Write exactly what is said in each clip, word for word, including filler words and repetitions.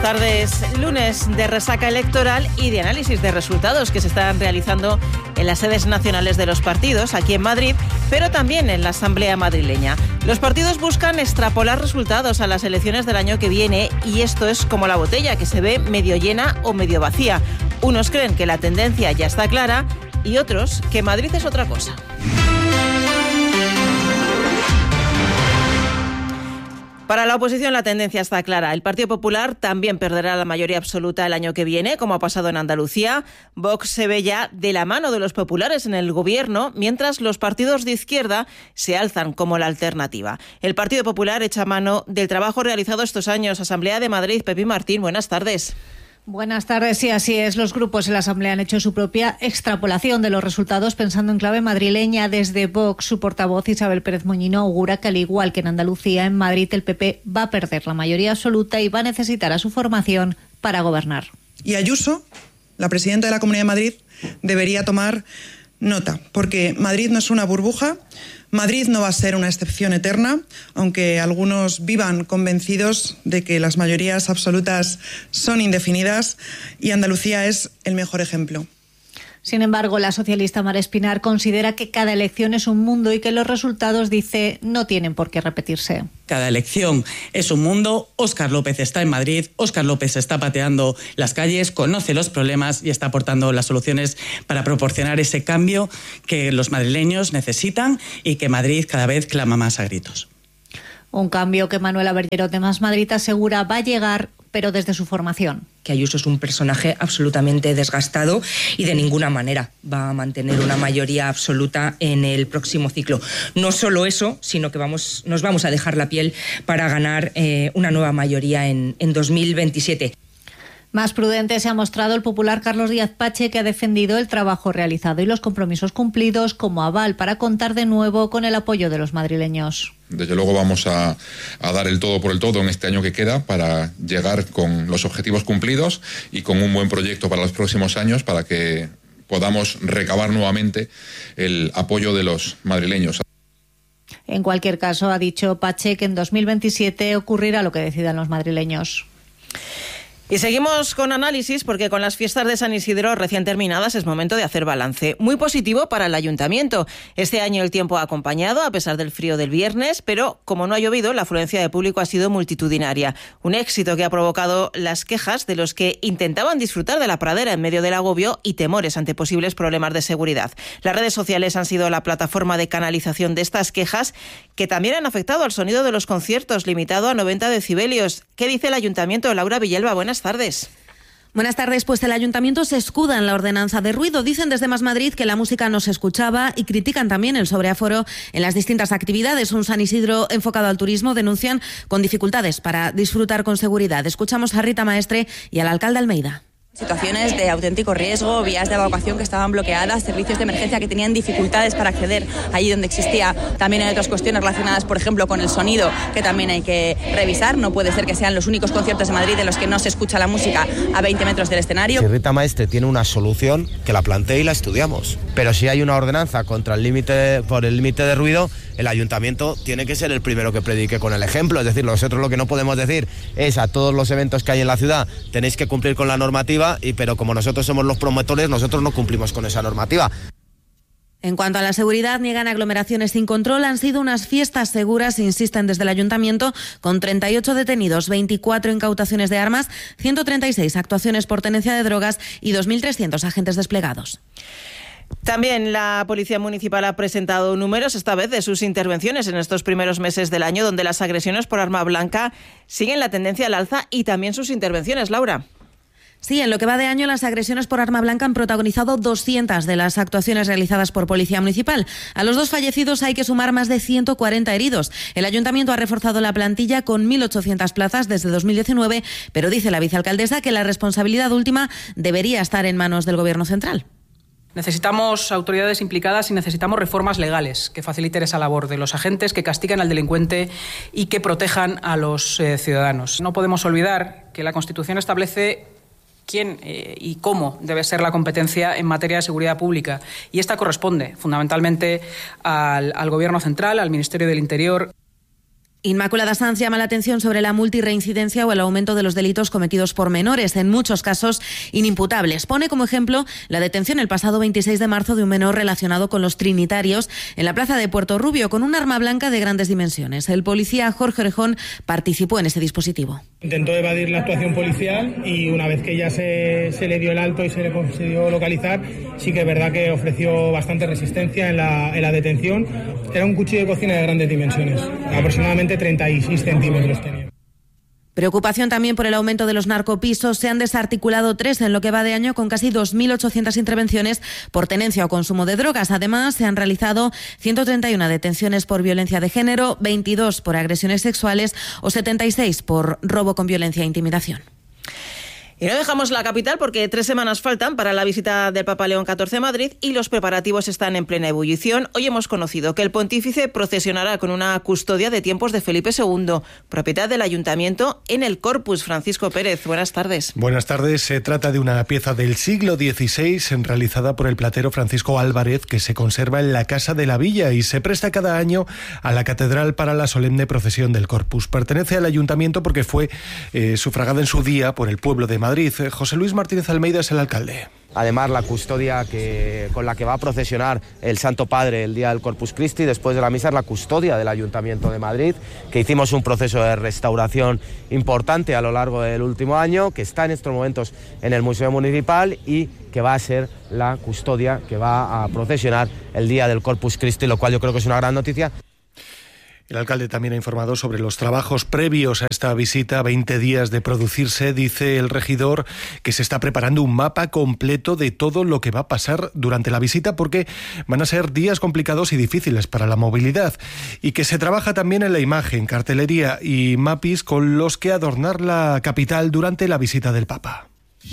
tardes. Lunes de resaca electoral y de análisis de resultados que se están realizando en las sedes nacionales de los partidos, aquí en Madrid, pero también en la Asamblea madrileña. Los partidos buscan extrapolar resultados a las elecciones del año que viene y esto es como la botella, que se ve medio llena o medio vacía. Unos creen que la tendencia ya está clara y otros que Madrid es otra cosa. Para la oposición la tendencia está clara. El Partido Popular también perderá la mayoría absoluta el año que viene, como ha pasado en Andalucía. Vox se ve ya de la mano de los populares en el gobierno, mientras los partidos de izquierda se alzan como la alternativa. El Partido Popular echa mano del trabajo realizado estos años. Asamblea de Madrid, Pepi Martín, buenas tardes. Buenas tardes, sí, así es. Los grupos en la Asamblea han hecho su propia extrapolación de los resultados pensando en clave madrileña. Desde Vox, su portavoz Isabel Pérez Moñino augura que al igual que en Andalucía, en Madrid el P P va a perder la mayoría absoluta y va a necesitar a su formación para gobernar. Y Ayuso, la presidenta de la Comunidad de Madrid, debería tomar nota, porque Madrid no es una burbuja. Madrid no va a ser una excepción eterna, aunque algunos vivan convencidos de que las mayorías absolutas son indefinidas, y Andalucía es el mejor ejemplo. Sin embargo, la socialista Mar Espinar considera que cada elección es un mundo y que los resultados, dice, no tienen por qué repetirse. Cada elección es un mundo. Óscar López está en Madrid, Óscar López está pateando las calles, conoce los problemas y está aportando las soluciones para proporcionar ese cambio que los madrileños necesitan y que Madrid cada vez clama más a gritos. Un cambio que Manuela Berllero de Más Madrid asegura va a llegar, pero desde su formación. Que Ayuso es un personaje absolutamente desgastado y de ninguna manera va a mantener una mayoría absoluta en el próximo ciclo. No solo eso, sino que vamos, nos vamos a dejar la piel para ganar eh, una nueva mayoría en, en dos mil veintisiete. Más prudente se ha mostrado el popular Carlos Díaz Pache, que ha defendido el trabajo realizado y los compromisos cumplidos como aval para contar de nuevo con el apoyo de los madrileños. Desde luego vamos a, a dar el todo por el todo en este año que queda para llegar con los objetivos cumplidos y con un buen proyecto para los próximos años para que podamos recabar nuevamente el apoyo de los madrileños. En cualquier caso, ha dicho Pache que en dos mil veintisiete ocurrirá lo que decidan los madrileños. Y seguimos con análisis porque con las fiestas de San Isidro recién terminadas es momento de hacer balance. Muy positivo para el ayuntamiento. Este año el tiempo ha acompañado a pesar del frío del viernes, pero como no ha llovido, la afluencia de público ha sido multitudinaria. Un éxito que ha provocado las quejas de los que intentaban disfrutar de la pradera en medio del agobio y temores ante posibles problemas de seguridad. Las redes sociales han sido la plataforma de canalización de estas quejas, que también han afectado al sonido de los conciertos, limitado a noventa decibelios. ¿Qué dice el ayuntamiento? Laura Villalba, buenas tardes. Buenas tardes. Pues el ayuntamiento se escuda en la ordenanza de ruido. Dicen desde Más Madrid que la música no se escuchaba y critican también el sobreaforo en las distintas actividades. Un San Isidro enfocado al turismo denuncian con dificultades para disfrutar con seguridad. Escuchamos a Rita Maestre y al alcalde Almeida. Situaciones de auténtico riesgo, vías de evacuación que estaban bloqueadas, servicios de emergencia que tenían dificultades para acceder allí donde existía. También hay otras cuestiones relacionadas, por ejemplo, con el sonido, que también hay que revisar. No puede ser que sean los únicos conciertos de Madrid en los que no se escucha la música a veinte metros del escenario. Si Rita Maestre tiene una solución, que la plantee y la estudiamos. Pero si hay una ordenanza contra el límite, por el límite de ruido, el ayuntamiento tiene que ser el primero que predique con el ejemplo. Es decir, nosotros lo que no podemos decir es a todos los eventos que hay en la ciudad tenéis que cumplir con la normativa. Y, pero como nosotros somos los promotores, nosotros no cumplimos con esa normativa. En cuanto a la seguridad, niegan aglomeraciones sin control. Han sido unas fiestas seguras, insisten desde el ayuntamiento, con treinta y ocho detenidos, veinticuatro incautaciones de armas, ciento treinta y seis actuaciones por tenencia de drogas y dos mil trescientos agentes desplegados. También la Policía Municipal ha presentado números, esta vez de sus intervenciones en estos primeros meses del año, donde las agresiones por arma blanca siguen la tendencia al alza y también sus intervenciones. Laura. Sí, en lo que va de año, las agresiones por arma blanca han protagonizado doscientas de las actuaciones realizadas por Policía Municipal. A los dos fallecidos hay que sumar más de ciento cuarenta heridos. El Ayuntamiento ha reforzado la plantilla con mil ochocientas plazas desde dos mil diecinueve, pero dice la vicealcaldesa que la responsabilidad última debería estar en manos del Gobierno central. Necesitamos autoridades implicadas y necesitamos reformas legales que faciliten esa labor de los agentes, que castiguen al delincuente y que protejan a los eh, ciudadanos. No podemos olvidar que la Constitución establece quién eh, y cómo debe ser la competencia en materia de seguridad pública. Y esta corresponde fundamentalmente al, al Gobierno central, al Ministerio del Interior. Inmaculada Sanz llama la atención sobre la multirreincidencia o el aumento de los delitos cometidos por menores, en muchos casos inimputables. Pone como ejemplo la detención el pasado veintiséis de marzo de un menor relacionado con los trinitarios en la plaza de Puerto Rubio con un arma blanca de grandes dimensiones. El policía Jorge Orejón participó en ese dispositivo. Intentó evadir la actuación policial y una vez que ya se, se le dio el alto y se le consiguió localizar, sí que es verdad que ofreció bastante resistencia en la, en la detención. Era un cuchillo de cocina de grandes dimensiones, aproximadamente treinta y seis centímetros tenía. Preocupación también por el aumento de los narcopisos. Se han desarticulado tres en lo que va de año con casi dos mil ochocientas intervenciones por tenencia o consumo de drogas. Además, se han realizado ciento treinta y una detenciones por violencia de género, veintidós por agresiones sexuales o setenta y seis por robo con violencia e intimidación. Y no dejamos la capital porque tres semanas faltan para la visita del Papa León catorce a Madrid y los preparativos están en plena ebullición. Hoy hemos conocido que el pontífice procesionará con una custodia de tiempos de Felipe segundo, propiedad del Ayuntamiento, en el Corpus. Francisco Pérez, buenas tardes. Buenas tardes. Se trata de una pieza del siglo dieciséis realizada por el platero Francisco Álvarez, que se conserva en la Casa de la Villa y se presta cada año a la Catedral para la solemne procesión del Corpus. Pertenece al Ayuntamiento porque fue eh, sufragada en su día por el pueblo de Madrid. José Luis Martínez Almeida es el alcalde. Además, la custodia que, con la que va a procesionar el Santo Padre el día del Corpus Christi, después de la misa, es la custodia del Ayuntamiento de Madrid, que hicimos un proceso de restauración importante a lo largo del último año, que está en estos momentos en el Museo Municipal y que va a ser la custodia que va a procesionar el día del Corpus Christi, lo cual yo creo que es una gran noticia. El alcalde también ha informado sobre los trabajos previos a esta visita. veinte días de producirse, dice el regidor, que se está preparando un mapa completo de todo lo que va a pasar durante la visita, porque van a ser días complicados y difíciles para la movilidad. Y que se trabaja también en la imagen, cartelería y mapis con los que adornar la capital durante la visita del Papa.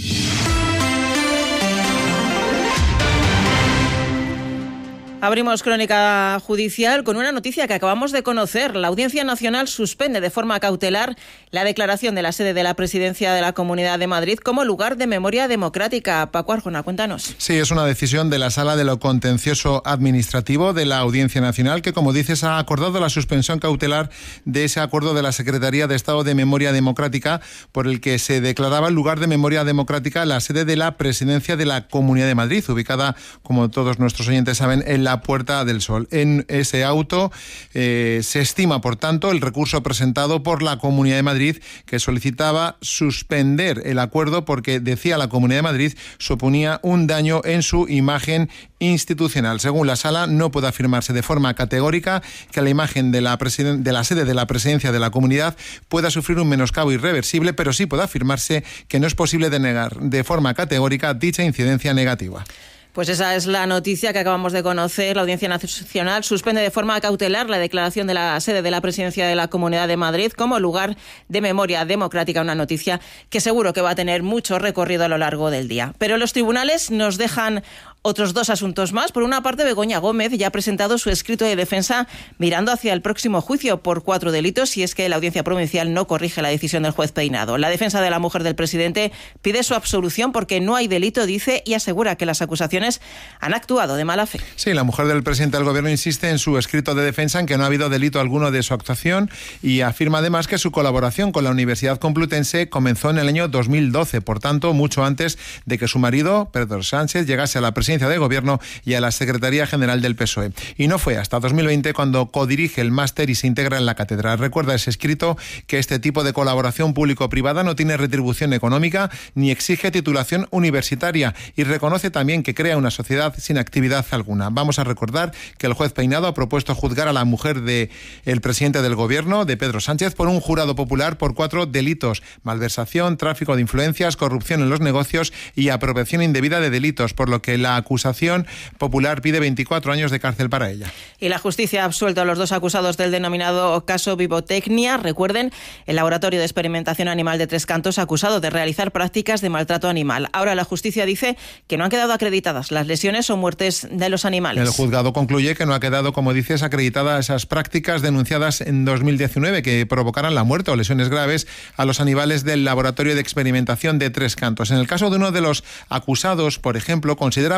Abrimos crónica judicial con una noticia que acabamos de conocer. La Audiencia Nacional suspende de forma cautelar la declaración de la sede de la Presidencia de la Comunidad de Madrid como lugar de memoria democrática. Paco Arjona, cuéntanos. Sí, es una decisión de la Sala de lo Contencioso Administrativo de la Audiencia Nacional que, como dices, ha acordado la suspensión cautelar de ese acuerdo de la Secretaría de Estado de Memoria Democrática por el que se declaraba el lugar de memoria democrática la sede de la Presidencia de la Comunidad de Madrid, ubicada, como todos nuestros oyentes saben, en la Puerta del Sol. En ese auto eh, se estima, por tanto, el recurso presentado por la Comunidad de Madrid, que solicitaba suspender el acuerdo porque, decía la Comunidad de Madrid, suponía un daño en su imagen institucional. Según la Sala, no puede afirmarse de forma categórica que la imagen de la, presiden- de la sede de la Presidencia de la Comunidad pueda sufrir un menoscabo irreversible, pero sí puede afirmarse que no es posible denegar de forma categórica dicha incidencia negativa. Pues esa es la noticia que acabamos de conocer. La Audiencia Nacional suspende de forma cautelar la declaración de la sede de la Presidencia de la Comunidad de Madrid como lugar de memoria democrática, una noticia que seguro que va a tener mucho recorrido a lo largo del día. Pero los tribunales nos dejan otros dos asuntos más. Por una parte, Begoña Gómez ya ha presentado su escrito de defensa mirando hacia el próximo juicio por cuatro delitos si es que la Audiencia Provincial no corrige la decisión del juez Peinado. La defensa de la mujer del presidente pide su absolución porque no hay delito, dice, y asegura que las acusaciones han actuado de mala fe. Sí, la mujer del presidente del Gobierno insiste en su escrito de defensa en que no ha habido delito alguno de su actuación y afirma además que su colaboración con la Universidad Complutense comenzó en el año dos mil doce, por tanto, mucho antes de que su marido, Pedro Sánchez, llegase a la presidencia de Gobierno y a la Secretaría General del P S O E. Y no fue hasta dos mil veinte cuando codirige el máster y se integra en la cátedra. Recuerda ese escrito que este tipo de colaboración público-privada no tiene retribución económica ni exige titulación universitaria y reconoce también que crea una sociedad sin actividad alguna. Vamos a recordar que el juez Peinado ha propuesto juzgar a la mujer del presidente del Gobierno, de Pedro Sánchez, por un jurado popular por cuatro delitos: malversación, tráfico de influencias, corrupción en los negocios y apropiación indebida de delitos, por lo que la acusación popular pide veinticuatro años de cárcel para ella. Y la justicia ha absuelto a los dos acusados del denominado caso Vivotecnia. Recuerden, el laboratorio de experimentación animal de Tres Cantos acusado de realizar prácticas de maltrato animal. Ahora la justicia dice que no han quedado acreditadas las lesiones o muertes de los animales. El juzgado concluye que no ha quedado, como dices, acreditadas esas prácticas denunciadas en dos mil diecinueve que provocaran la muerte o lesiones graves a los animales del laboratorio de experimentación de Tres Cantos. En el caso de uno de los acusados, por ejemplo, considera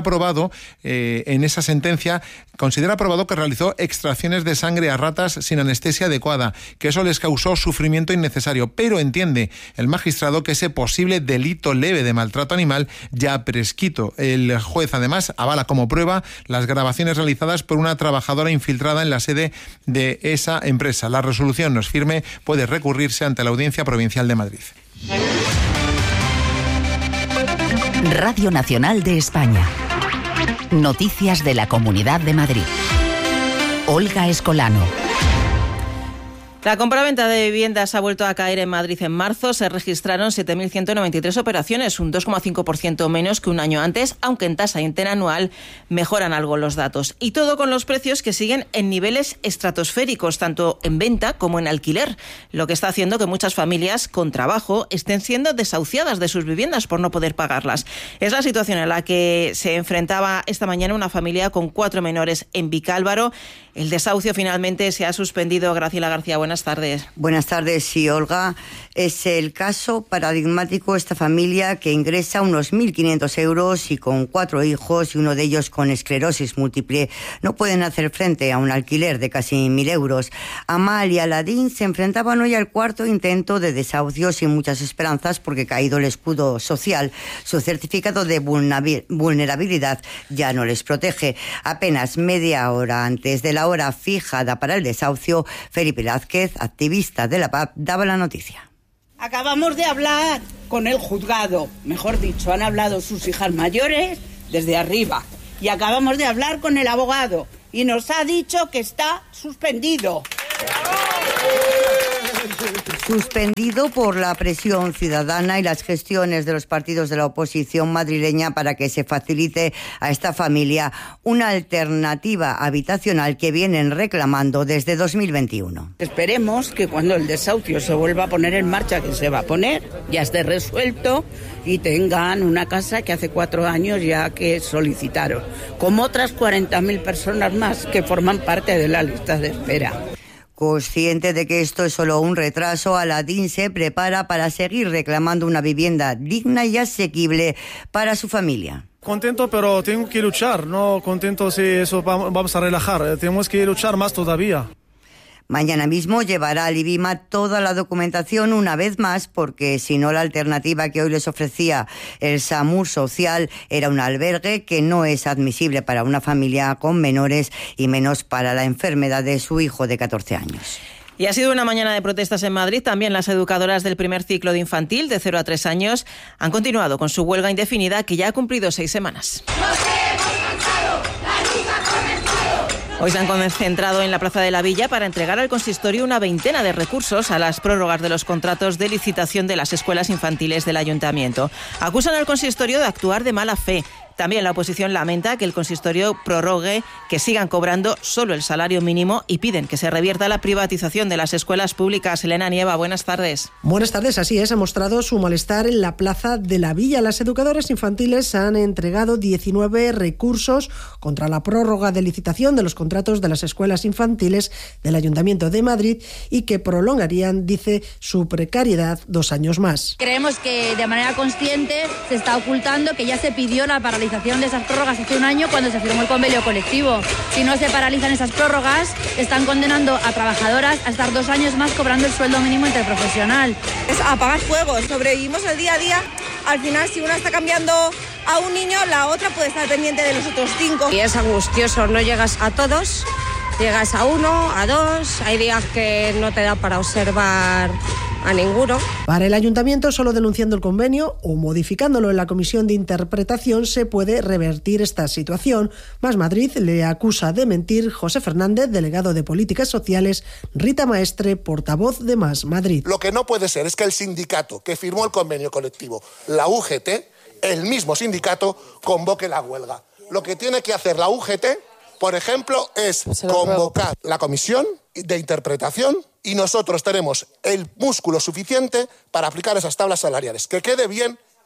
probado, eh, en esa sentencia, considera probado que realizó extracciones de sangre a ratas sin anestesia adecuada, que eso les causó sufrimiento innecesario, pero entiende el magistrado que ese posible delito leve de maltrato animal ya ha prescrito. El juez además avala como prueba las grabaciones realizadas por una trabajadora infiltrada en la sede de esa empresa. La resolución no es firme, puede recurrirse ante la Audiencia Provincial de Madrid. Radio Nacional de España. Noticias de la Comunidad de Madrid. Olga Escolano. La compraventa de viviendas ha vuelto a caer en Madrid en marzo. Se registraron siete mil ciento noventa y tres operaciones, un dos coma cinco por ciento menos que un año antes, aunque en tasa interanual mejoran algo los datos. Y todo con los precios que siguen en niveles estratosféricos, tanto en venta como en alquiler, lo que está haciendo que muchas familias con trabajo estén siendo desahuciadas de sus viviendas por no poder pagarlas. Es la situación en la que se enfrentaba esta mañana una familia con cuatro menores en Vicálvaro. El desahucio finalmente se ha suspendido. Graciela García, buenas tardes. Buenas tardes, sí, Olga. Es el caso paradigmático esta familia que ingresa unos mil quinientos euros y con cuatro hijos y uno de ellos con esclerosis múltiple no pueden hacer frente a un alquiler de casi mil euros. Amal y Aladín se enfrentaban hoy al cuarto intento de desahucio sin muchas esperanzas porque caído el escudo social, su certificado de vulnerabilidad ya no les protege. Apenas media hora antes de la hora fijada para el desahucio, Felipe Lázquez, activista de la P A P, daba la noticia. Acabamos de hablar con el juzgado, mejor dicho, han hablado sus hijas mayores desde arriba y acabamos de hablar con el abogado y nos ha dicho que está suspendido. Suspendido por la presión ciudadana y las gestiones de los partidos de la oposición madrileña para que se facilite a esta familia una alternativa habitacional que vienen reclamando desde dos mil veintiuno. Esperemos que cuando el desahucio se vuelva a poner en marcha, que se va a poner, ya esté resuelto y tengan una casa que hace cuatro años ya que solicitaron, como otras cuarenta mil personas más que forman parte de la lista de espera. Consciente de que esto es solo un retraso, Aladín se prepara para seguir reclamando una vivienda digna y asequible para su familia. Contento, pero tengo que luchar, no contento si eso vamos a relajar, tenemos que luchar más todavía. Mañana mismo llevará al IBIMA toda la documentación una vez más, porque si no la alternativa que hoy les ofrecía el SAMUR social era un albergue que no es admisible para una familia con menores y menos para la enfermedad de su hijo de catorce años. Y ha sido una mañana de protestas en Madrid. También las educadoras del primer ciclo de infantil de cero a tres años han continuado con su huelga indefinida que ya ha cumplido seis semanas. Hoy se han concentrado en la Plaza de la Villa para entregar al consistorio una veintena de recursos a las prórrogas de los contratos de licitación de las escuelas infantiles del ayuntamiento. Acusan al consistorio de actuar de mala fe. También la oposición lamenta que el consistorio prorrogue que sigan cobrando solo el salario mínimo y piden que se revierta la privatización de las escuelas públicas. Elena Nieva, buenas tardes. Buenas tardes, así es, ha mostrado su malestar en la Plaza de la Villa. Las educadoras infantiles han entregado diecinueve recursos contra la prórroga de licitación de los contratos de las escuelas infantiles del Ayuntamiento de Madrid y que prolongarían, dice, su precariedad dos años más. Creemos que de manera consciente se está ocultando que ya se pidió la paralización de esas prórrogas hace un año cuando se firmó el convenio colectivo. Si no se paralizan esas prórrogas, están condenando a trabajadoras a estar dos años más cobrando el sueldo mínimo interprofesional. Es apagar fuegos, sobrevivimos el día a día. Al final, si una está cambiando a un niño, la otra puede estar pendiente de los otros cinco. Y es angustioso, no llegas a todos, llegas a uno, a dos, hay días que no te da para observar a ninguno. Para el ayuntamiento, solo denunciando el convenio o modificándolo en la comisión de interpretación se puede revertir esta situación. Más Madrid le acusa de mentir José Fernández, delegado de Políticas Sociales, Rita Maestre, portavoz de Más Madrid. Lo que no puede ser es que el sindicato que firmó el convenio colectivo, la U G T, el mismo sindicato, convoque la huelga. Lo que tiene que hacer la U G T, por ejemplo, es convocar la comisión de interpretación y nosotros tenemos el músculo suficiente para aplicar esas tablas salariales. Que quede bien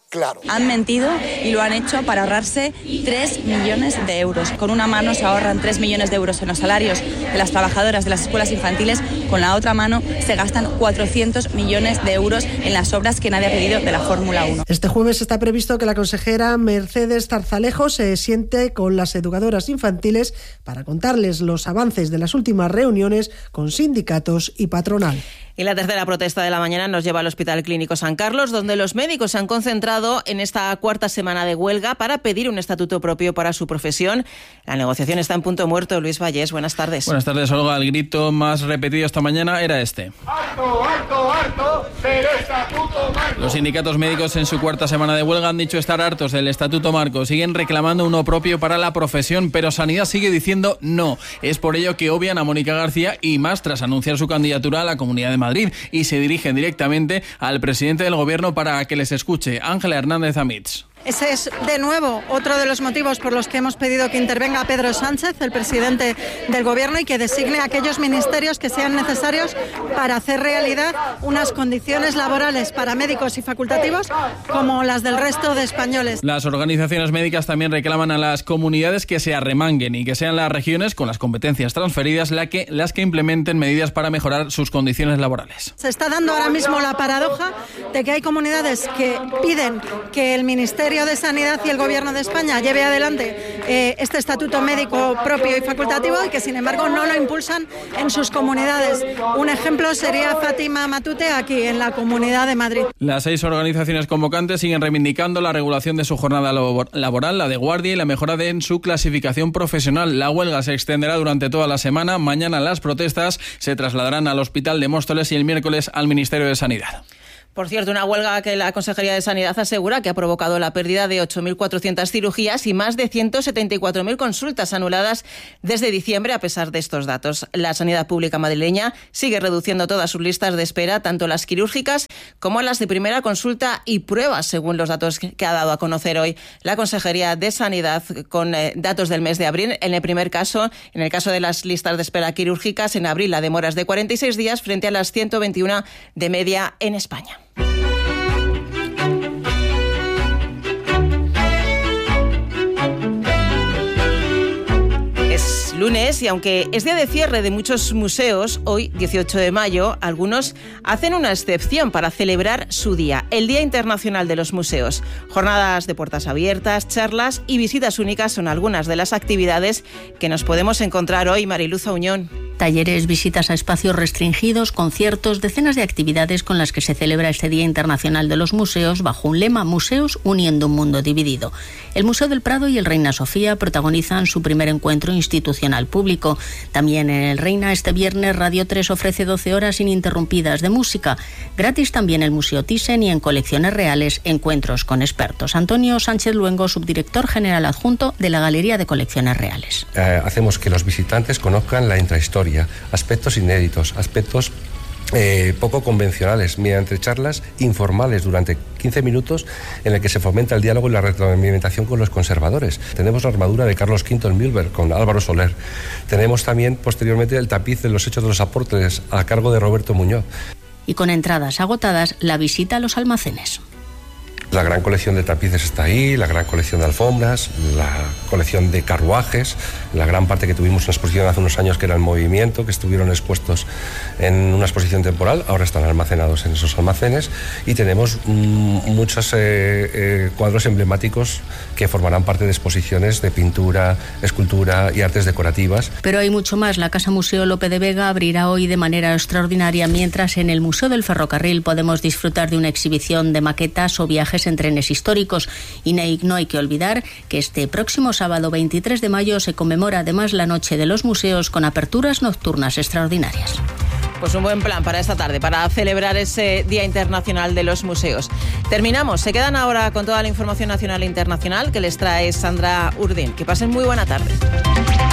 claro. Han mentido y lo han hecho para ahorrarse tres millones de euros. Con una mano se ahorran tres millones de euros en los salarios de las trabajadoras de las escuelas infantiles, con la otra mano se gastan cuatrocientos millones de euros en las obras que nadie ha pedido de la Fórmula uno. Este jueves está previsto que la consejera Mercedes Zarzalejo se siente con las educadoras infantiles para contarles los avances de las últimas reuniones con sindicatos y patronal. Y la tercera protesta de la mañana nos lleva al Hospital Clínico San Carlos, donde los médicos se han concentrado en esta cuarta semana de huelga para pedir un estatuto propio para su profesión. La negociación está en punto muerto. Luis Vallés, buenas tardes. Buenas tardes, Olga. El grito más repetido esta mañana era este. ¡Harto, harto, harto del estatuto marco! Los sindicatos médicos en su cuarta semana de huelga han dicho estar hartos del estatuto marco. Siguen reclamando uno propio para la profesión, pero Sanidad sigue diciendo no. Es por ello que obvian a Mónica García y más tras anunciar su candidatura a la Comunidad de Madrid, y se dirigen directamente al presidente del Gobierno para que les escuche. Ángela Hernández Amits. Ese es, de nuevo, otro de los motivos por los que hemos pedido que intervenga Pedro Sánchez, el presidente del Gobierno, y que designe aquellos ministerios que sean necesarios para hacer realidad unas condiciones laborales para médicos y facultativos como las del resto de españoles. Las organizaciones médicas también reclaman a las comunidades que se arremanguen y que sean las regiones con las competencias transferidas la que, las que implementen medidas para mejorar sus condiciones laborales. Se está dando ahora mismo la paradoja de que hay comunidades que piden que el Ministerio de Sanidad y el Gobierno de España lleve adelante eh, este estatuto médico propio y facultativo y que sin embargo no lo impulsan en sus comunidades. Un ejemplo sería Fátima Matute aquí en la Comunidad de Madrid. Las seis organizaciones convocantes siguen reivindicando la regulación de su jornada laboral, la de guardia y la mejora de en su clasificación profesional. La huelga se extenderá durante toda la semana. Mañana las protestas se trasladarán al Hospital de Móstoles y el miércoles al Ministerio de Sanidad. Por cierto, una huelga que la Consejería de Sanidad asegura que ha provocado la pérdida de ocho mil cuatrocientas cirugías y más de ciento setenta y cuatro mil consultas anuladas desde diciembre a pesar de estos datos. La sanidad pública madrileña sigue reduciendo todas sus listas de espera, tanto las quirúrgicas como las de primera consulta y pruebas, según los datos que ha dado a conocer hoy la Consejería de Sanidad con eh, datos del mes de abril. En el primer caso, en el caso de las listas de espera quirúrgicas, en abril la demora es de cuarenta y seis días frente a las ciento veintiuno de media en España. Es lunes y aunque es día de cierre de muchos museos, hoy, dieciocho de mayo, algunos hacen una excepción para celebrar su día, el Día Internacional de los Museos. Jornadas de puertas abiertas, charlas y visitas únicas son algunas de las actividades que nos podemos encontrar hoy. Mariluz Auñón. Talleres, visitas a espacios restringidos, conciertos, decenas de actividades con las que se celebra este Día Internacional de los Museos bajo un lema: Museos uniendo un mundo dividido. El Museo del Prado y el Reina Sofía protagonizan su primer encuentro institucional público. También en el Reina este viernes Radio tres ofrece doce horas ininterrumpidas de música. Gratis también el Museo Thyssen y en Colecciones Reales encuentros con expertos. Antonio Sánchez Luengo, subdirector general adjunto de la Galería de Colecciones Reales. Eh, hacemos que los visitantes conozcan la intrahistoria, aspectos inéditos, aspectos eh, poco convencionales, mediante charlas informales durante quince minutos en el que se fomenta el diálogo y la retroalimentación con los conservadores. Tenemos la armadura de Carlos quinto en Mühlberg con Álvaro Soler. Tenemos también posteriormente el tapiz de los Hechos de los Apóstoles a cargo de Roberto Muñoz. Y con entradas agotadas, la visita a los almacenes. La gran colección de tapices está ahí, la gran colección de alfombras, la colección de carruajes, la gran parte que tuvimos en una exposición hace unos años que era el movimiento, que estuvieron expuestos en una exposición temporal, ahora están almacenados en esos almacenes, y tenemos mmm, muchos eh, eh, cuadros emblemáticos que formarán parte de exposiciones de pintura, escultura y artes decorativas. Pero hay mucho más. La Casa Museo Lope de Vega abrirá hoy de manera extraordinaria, mientras en el Museo del Ferrocarril podemos disfrutar de una exhibición de maquetas o viajes en trenes históricos. Y no hay que olvidar que este próximo sábado veintitrés de mayo se conmemora además la Noche de los Museos con aperturas nocturnas extraordinarias. Pues un buen plan para esta tarde, para celebrar ese Día Internacional de los Museos. Terminamos. Se quedan ahora con toda la información nacional e internacional que les trae Sandra Urdín. Que pasen muy buena tarde.